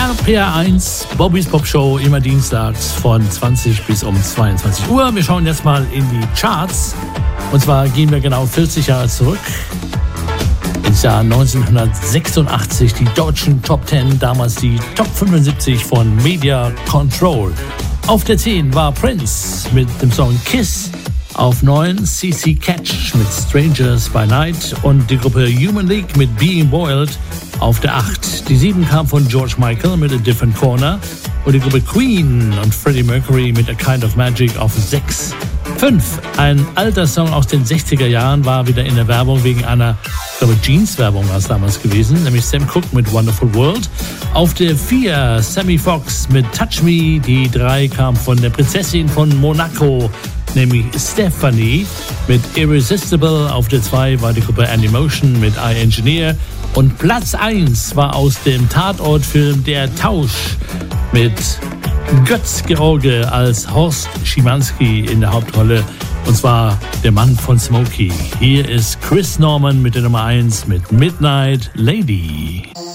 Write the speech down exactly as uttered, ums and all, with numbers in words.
R P R eins, Bobbys Pop Show, immer dienstags von zwanzig bis um zweiundzwanzig Uhr. Wir schauen jetzt mal in die Charts. Und zwar gehen wir genau vierzig Jahre zurück. Ins Jahr neunzehnhundertsechsundachtzig, die deutschen Top zehn, damals die Top fünfundsiebzig von Media Control. Auf der zehn war Prince mit dem Song Kiss. Auf neun C C Catch mit Strangers by Night und die Gruppe Human League mit Being Boiled. Auf der acht. Die sieben kam von George Michael mit A Different Corner und die Gruppe Queen und Freddie Mercury mit A Kind of Magic auf sechs. fünf. Ein alter Song aus den sechziger Jahren war wieder in der Werbung wegen einer, ich glaube, Jeans-Werbung war es damals gewesen, nämlich Sam Cooke mit Wonderful World. Auf der vier. Sammy Fox mit Touch Me. Die drei kam von der Prinzessin von Monaco, nämlich Stephanie mit Irresistible. Auf der zwei war die Gruppe Animotion mit I Engineer. Und Platz eins war aus dem Tatortfilm Der Tausch mit Götz-George als Horst Schimanski in der Hauptrolle. Und zwar der Mann von Smokey. Hier ist Chris Norman mit der Nummer eins mit Midnight Lady.